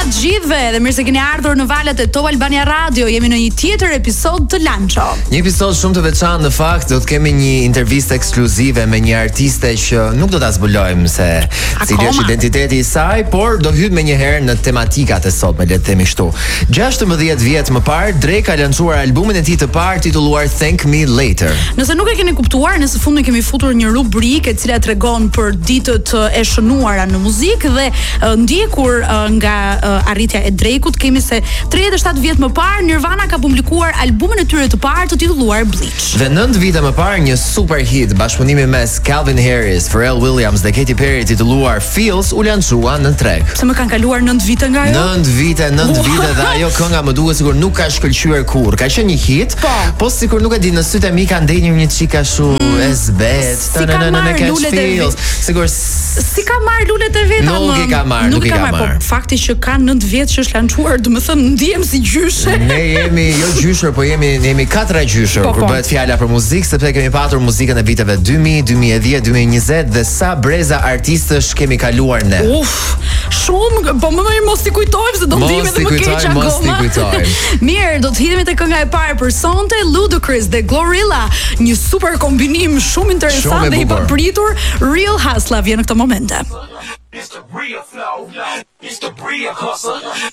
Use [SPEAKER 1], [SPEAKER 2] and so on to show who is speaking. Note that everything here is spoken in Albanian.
[SPEAKER 1] gjithëve dhe mirë se keni ardhur në valët e Top Albania Radio. Jemi në një tjetër episod të Lanço.
[SPEAKER 2] Një episod shumë të veçantë, në fakt do të kemi një intervistë ekskluzive me një artiste që nuk do ta zbulojmë se cili është identiteti i saj, por do hyj më një herë në tematikat e sotme, le të themi kështu. 16 vjet më parë, Drake ka lançuar albumin e tij të parë titulluar Thank Me Later.
[SPEAKER 1] Nëse nuk e keni kuptuar, në së fundi kemi futur një rubrikë e cila tregon për ditët e shënuara në muzikë dhe ndjekur nga arritja e Drakeut, kemi se 37 vjet më parë Nirvana ka publikuar albumin e tyre të parë të titulluar Bleach.
[SPEAKER 2] Dhe 9 vite më parë një super hit, bashkëpunimi mes Calvin Harris, Pharrell Williams dhe Katy Perry titulluar Feels u lançua në treg.
[SPEAKER 1] Se më kanë kaluar 9 vite nga ajo?
[SPEAKER 2] 9 vite dhe ajo kënga më duket sikur nuk ka shkëlqyer kurrë. Ka qenë një hit, po sikur nuk e di, në sytë e mi ka ndenjur një çika kështu esbet. Sigur
[SPEAKER 1] si ka marr lulet e veta.
[SPEAKER 2] Nuk i ka marr.
[SPEAKER 1] Po fakti që ka 9 vjet që është lançuar, domethënë ndihem si gjyshe.
[SPEAKER 2] Ne jemi jo gjysher, po jemi katra gjysher kur bëhet fjala për muzikë, sepse kemi patur muzikën e viteve 2000, 2010, 2020 dhe sa breza artistësh kemi kaluar ne.
[SPEAKER 1] Shumë, po më mos i kujtojmë se do ndihemi edhe më keq akoma.
[SPEAKER 2] Mos i kujtojmë.
[SPEAKER 1] Mirë, do të hidhemi te kënga e parë për sonte, Ludacris dhe Glorilla, një super kombinim shumë interesant dhe i papritur. Real Hustler vjen në këtë moment.
[SPEAKER 3] It's the real flow. It's the real hustle.